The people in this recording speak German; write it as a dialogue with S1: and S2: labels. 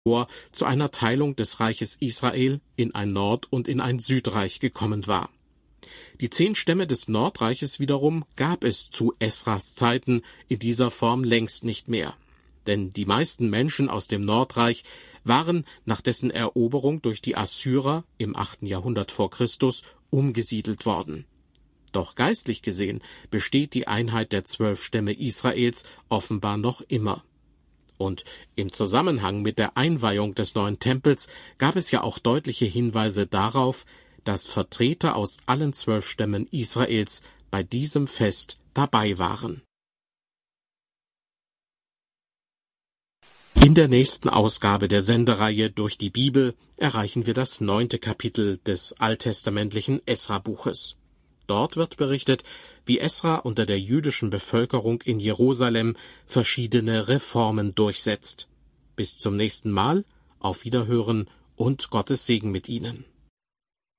S1: zu einer Teilung des Reiches Israel in ein Nord- und in ein Südreich gekommen war. Die 10 Stämme des Nordreiches wiederum gab es zu Esras Zeiten in dieser Form längst nicht mehr. Denn die meisten Menschen aus dem Nordreich waren nach dessen Eroberung durch die Assyrer im 8. Jahrhundert vor Christus umgesiedelt worden. Doch geistlich gesehen besteht die Einheit der 12 Stämme Israels offenbar noch immer. Und im Zusammenhang mit der Einweihung des neuen Tempels gab es ja auch deutliche Hinweise darauf, dass Vertreter aus allen 12 Stämmen Israels bei diesem Fest dabei waren. In der nächsten Ausgabe der Sendereihe Durch die Bibel erreichen wir das 9. Kapitel des alttestamentlichen Esra-Buches. Dort wird berichtet, wie Esra unter der jüdischen Bevölkerung in Jerusalem verschiedene Reformen durchsetzt. Bis zum nächsten Mal, auf Wiederhören und Gottes Segen mit Ihnen.